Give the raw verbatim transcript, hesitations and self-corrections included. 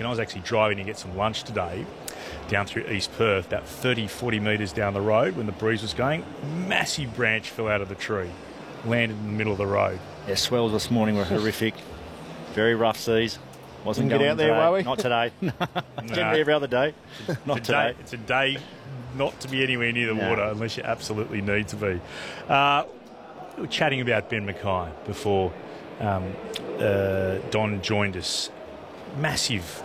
and I was actually driving to get some lunch today down through East Perth, about thirty, forty metres down the road when the breeze was going. Massive branch fell out of the tree, landed in the middle of the road. Yeah, swells this morning were horrific. Very rough seas. Wasn't Didn't going get out there, today. were we? Not today. No. Generally every other day. Not It's a today. day, it's a day not to be anywhere near the No. water unless you absolutely need to be. Uh, we were chatting about Ben Mackay before um, uh, Don joined us. Massive